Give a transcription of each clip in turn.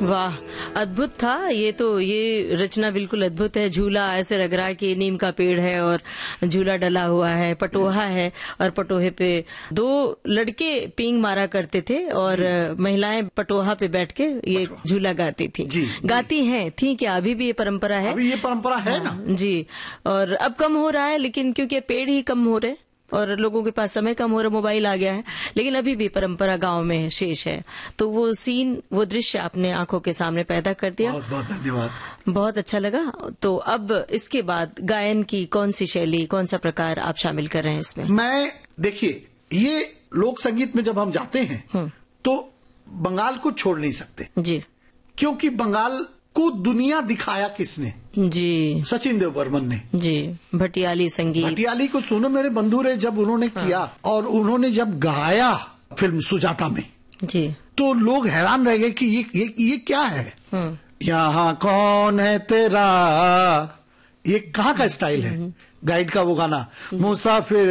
वाह, अद्भुत था ये तो। ये रचना बिल्कुल अद्भुत है। झूला ऐसे लग रहा है कि नीम का पेड़ है और झूला डला हुआ है, पटोहा है और पटोहे पे दो लड़के पींग मारा करते थे और महिलाएं पटोहा पे बैठ के ये झूला गाती थी। गाती हैं, थी क्या? अभी भी ये परंपरा है? अभी ये परंपरा है ना जी। और अब कम हो रहा है, लेकिन क्योंकि पेड़ ही कम हो रहे और लोगों के पास समय कम हो रहा, मोबाइल आ गया है, लेकिन अभी भी परंपरा गांव में शेष है। तो वो सीन, वो दृश्य आपने आंखों के सामने पैदा कर दिया। बहुत बहुत धन्यवाद, बहुत अच्छा लगा। तो अब इसके बाद गायन की कौन सी शैली, कौन सा प्रकार आप शामिल कर रहे हैं इसमें? मैं देखिए, ये लोक संगीत में जब हम जाते हैं तो बंगाल को छोड़ नहीं सकते जी, क्योंकि बंगाल को दुनिया दिखाया किसने? जी, सचिन देव बर्मन ने जी। भटियाली संगीत, भटियाली को सुनो मेरे बंधु रे जब उन्होंने किया और उन्होंने जब गाया फिल्म सुजाता में जी, तो लोग हैरान रह गए कि ये क्या है? यहाँ कौन है तेरा, ये कहाँ का स्टाइल है? गाइड का वो गाना, मुसाफिर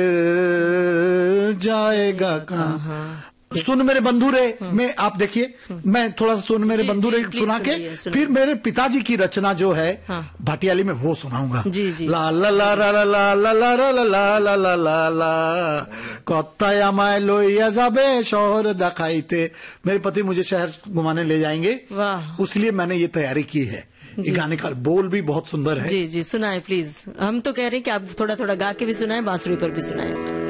जाएगा कहाँ, सुन मेरे बंधु रे में आप देखिए, मैं थोड़ा सा सुन मेरे बंधु रे सुना के फिर मेरे पिताजी की रचना जो है भाटियाली में वो सुनाऊंगा। ला ला ला ला ला ला ला ला ला ला ला ला ला ला कत्ताय आमाय लइया जाबे शहर देखाइते। मेरे पति मुझे शहर घुमाने ले जाएंगे, इसलिए मैंने ये तैयारी की है। ये गाने का बोल भी बहुत सुंदर है। जी जी, सुनाए प्लीज। हम तो कह रहे हैं कि आप थोड़ा थोड़ा गा के भी सुनाए, बांसुरी पर भी सुनाए।